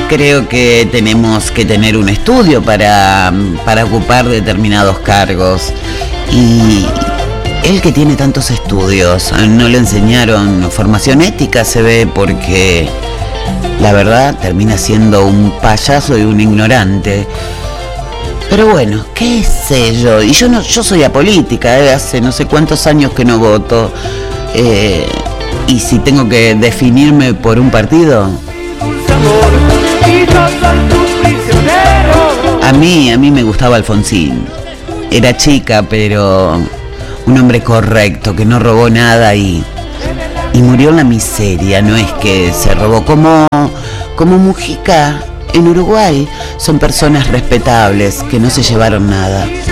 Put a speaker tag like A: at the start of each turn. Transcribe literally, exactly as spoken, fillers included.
A: creo que tenemos que tener un estudio para, para ocupar determinados cargos. Y él, que tiene tantos estudios, no le enseñaron formación ética, se ve, porque la verdad termina siendo un payaso y un ignorante. Pero bueno, qué sé yo. Y yo no, yo soy apolítica, ¿eh? Hace no sé cuántos años que no voto. Eh, y si tengo que definirme por un partido, a mí, a mí me gustaba Alfonsín. Era chica, pero un hombre correcto, que no robó nada y, y murió en la miseria. No es que se robó, como, como Mujica en Uruguay. Son personas respetables que no se llevaron nada.